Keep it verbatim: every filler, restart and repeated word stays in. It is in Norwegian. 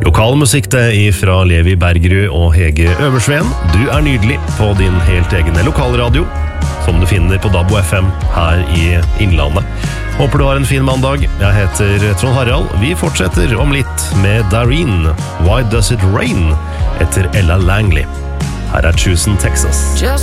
Lokalmusikk det fra Levi Bergerud og Hege Øversveen. Du er nydelig på din helt egne lokalradio, som du finner på D A B O F M her i Innlandet. Håper du har en fin mandag. Jeg heter Trond Harald. Vi fortsetter om litt med Dareen, Why Does It Rain, etter Ella Langley. Her er Tusen, Texas.